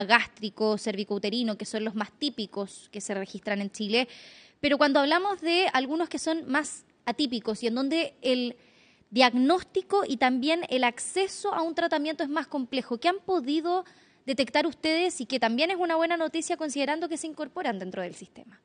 gástrico, cervicouterino, que son los más típicos que se registran en Chile, pero cuando hablamos de algunos que son más atípicos y en donde el diagnóstico y también el acceso a un tratamiento es más complejo, ¿qué han podido detectar ustedes y que también es una buena noticia considerando que se incorporan dentro del sistema?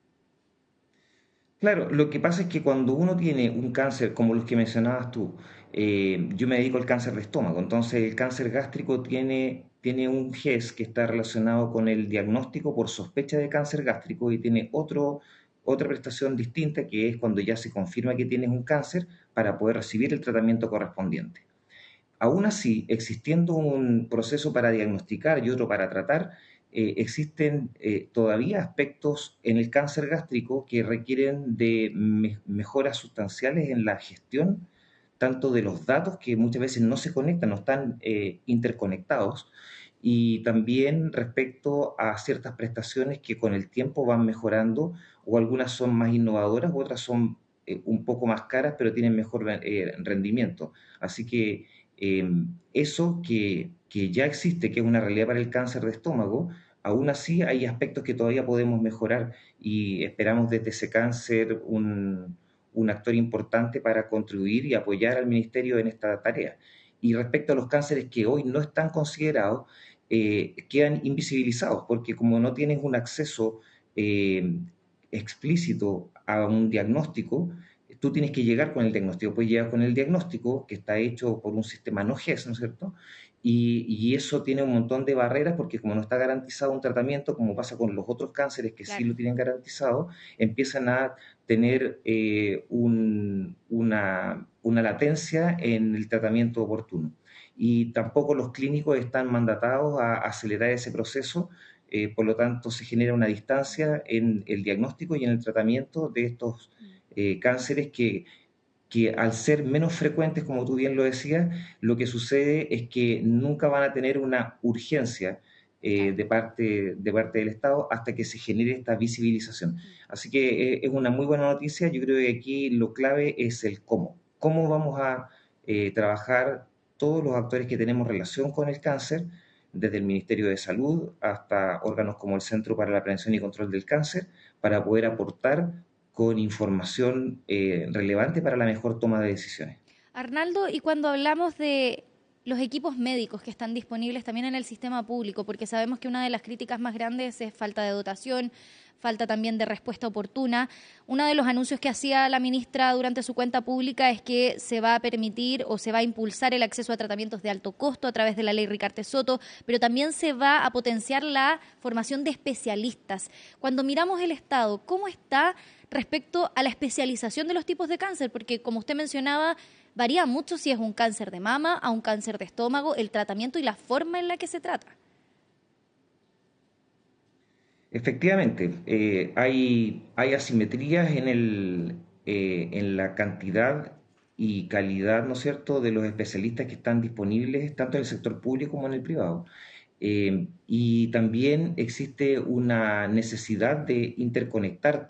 Claro, lo que pasa es que cuando uno tiene un cáncer como los que mencionabas tú, yo me dedico al cáncer de estómago, entonces el cáncer gástrico tiene un GES que está relacionado con el diagnóstico por sospecha de cáncer gástrico y tiene otra prestación distinta que es cuando ya se confirma que tienes un cáncer para poder recibir el tratamiento correspondiente. Aún así, existiendo un proceso para diagnosticar y otro para tratar, existen todavía aspectos en el cáncer gástrico que requieren de mejoras sustanciales en la gestión, tanto de los datos que muchas veces no se conectan, no están interconectados, y también respecto a ciertas prestaciones que con el tiempo van mejorando, o algunas son más innovadoras, u otras son un poco más caras, pero tienen mejor rendimiento. Así que eso que ya existe, que es una realidad para el cáncer de estómago, aún así hay aspectos que todavía podemos mejorar y esperamos desde ese cáncer un actor importante para contribuir y apoyar al ministerio en esta tarea. Y respecto a los cánceres que hoy no están considerados, quedan invisibilizados porque como no tienes un acceso eh, explícito a un diagnóstico, tú tienes que llegar con el diagnóstico, puedes llegar con el diagnóstico que está hecho por un sistema no GES, ¿no es cierto? Y eso tiene un montón de barreras porque como no está garantizado un tratamiento, como pasa con los otros cánceres que sí Claro. lo tienen garantizado, empiezan a tener una latencia en el tratamiento oportuno. Y tampoco los clínicos están mandatados a acelerar ese proceso, por lo tanto se genera una distancia en el diagnóstico y en el tratamiento de estos cánceres que al ser menos frecuentes, como tú bien lo decías, lo que sucede es que nunca van a tener una urgencia Claro. de parte del Estado hasta que se genere esta visibilización. Así que es una muy buena noticia. Yo creo que aquí lo clave es el cómo. ¿Cómo vamos a trabajar todos los actores que tenemos relación con el cáncer, desde el Ministerio de Salud hasta órganos como el Centro para la Prevención y Control del Cáncer, para poder aportar con información relevante para la mejor toma de decisiones? Arnaldo, y cuando hablamos de los equipos médicos que están disponibles también en el sistema público, porque sabemos que una de las críticas más grandes es falta de dotación, falta también de respuesta oportuna. Uno de los anuncios que hacía la ministra durante su cuenta pública es que se va a permitir o se va a impulsar el acceso a tratamientos de alto costo a través de la ley Ricardo Soto, pero también se va a potenciar la formación de especialistas. Cuando miramos el Estado, ¿cómo está respecto a la especialización de los tipos de cáncer? Porque como usted mencionaba, varía mucho si es un cáncer de mama a un cáncer de estómago, el tratamiento y la forma en la que se trata. Efectivamente, hay asimetrías en la cantidad y calidad, ¿no es cierto?, de los especialistas que están disponibles tanto en el sector público como en el privado. Y también existe una necesidad de interconectar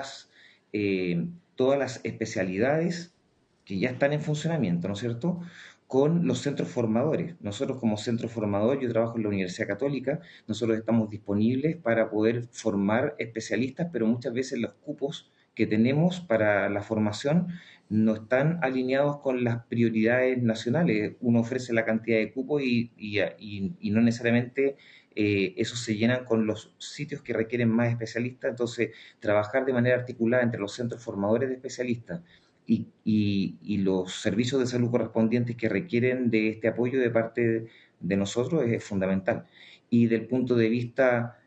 todas las especialidades que ya están en funcionamiento, ¿no es cierto?, con los centros formadores. Nosotros como centro formador, yo trabajo en la Universidad Católica, nosotros estamos disponibles para poder formar especialistas, pero muchas veces los cupos que tenemos para la formación no están alineados con las prioridades nacionales. Uno ofrece la cantidad de cupos y no necesariamente esos se llenan con los sitios que requieren más especialistas. Entonces, trabajar de manera articulada entre los centros formadores de especialistas y los servicios de salud correspondientes que requieren de este apoyo de parte de nosotros es fundamental. Y del punto de vista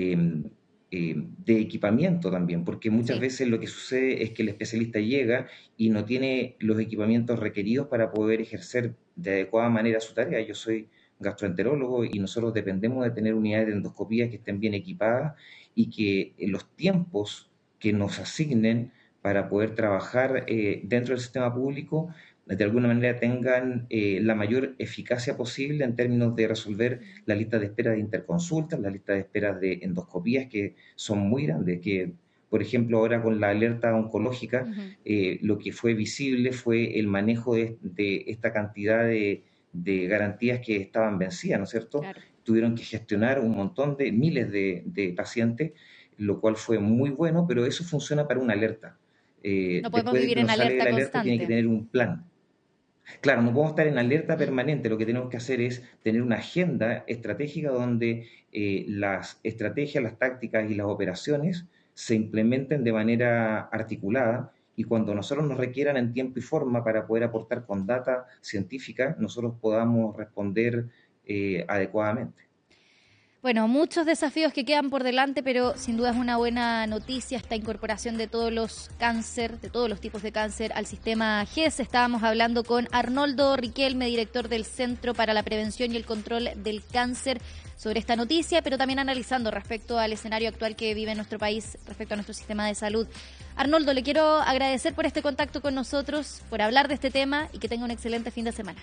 de equipamiento también, porque muchas Sí. veces lo que sucede es que el especialista llega y no tiene los equipamientos requeridos para poder ejercer de adecuada manera su tarea. Yo soy gastroenterólogo y nosotros dependemos de tener unidades de endoscopía que estén bien equipadas y que los tiempos que nos asignen para poder trabajar dentro del sistema público de alguna manera tengan la mayor eficacia posible en términos de resolver la lista de espera de interconsultas, la lista de espera de endoscopías que son muy grandes, que por ejemplo ahora con la alerta oncológica Ujú. lo que fue visible fue el manejo de esta cantidad de garantías que estaban vencidas, ¿no es cierto? Claro. tuvieron que gestionar un montón de miles de pacientes, lo cual fue muy bueno, pero eso funciona para una alerta. No podemos Después de vivir que en uno sale de alerta la alerta, tiene que constante. tener un plan. Claro, no podemos estar en alerta Mm. permanente, lo que tenemos que hacer es tener una agenda estratégica donde las estrategias, las tácticas y las operaciones se implementen de manera articulada y cuando nosotros nos requieran en tiempo y forma para poder aportar con data científica, nosotros podamos responder adecuadamente. Bueno, muchos desafíos que quedan por delante, pero sin duda es una buena noticia esta incorporación de todos los cáncer, de todos los tipos de cáncer al sistema GES. Estábamos hablando con Arnoldo Riquelme, director del Centro para la Prevención y el Control del Cáncer, sobre esta noticia, pero también analizando respecto al escenario actual que vive nuestro país, respecto a nuestro sistema de salud. Arnoldo, le quiero agradecer por este contacto con nosotros, por hablar de este tema y que tenga un excelente fin de semana.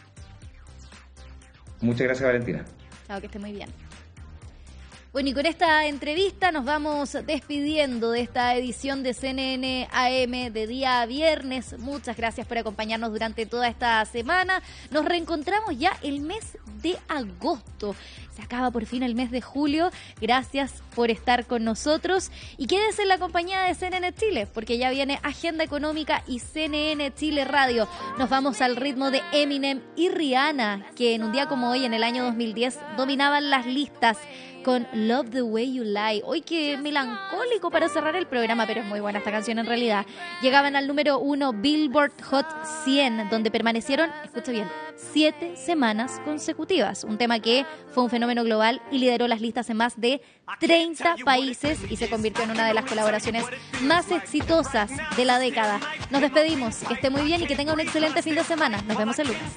Muchas gracias, Valentina. Chao, que esté muy bien. Bueno, y con esta entrevista nos vamos despidiendo de esta edición de CNN AM de día viernes. Muchas gracias por acompañarnos durante toda esta semana. Nos reencontramos ya el mes de agosto. Se acaba por fin el mes de julio. Gracias por estar con nosotros. Y quédese en la compañía de CNN Chile, porque ya viene Agenda Económica y CNN Chile Radio. Nos vamos al ritmo de Eminem y Rihanna, que en un día como hoy, en el año 2010, dominaban las listas con Love the Way You Lie. Hoy qué melancólico para cerrar el programa, pero es muy buena esta canción en realidad. Llegaban al número 1 Billboard Hot 100, donde permanecieron, escucha bien, 7 semanas consecutivas. Un tema que fue un fenómeno global y lideró las listas en más de 30 países y se convirtió en una de las colaboraciones más exitosas de la década. Nos despedimos, que esté muy bien y que tenga un excelente fin de semana. Nos vemos el lunes.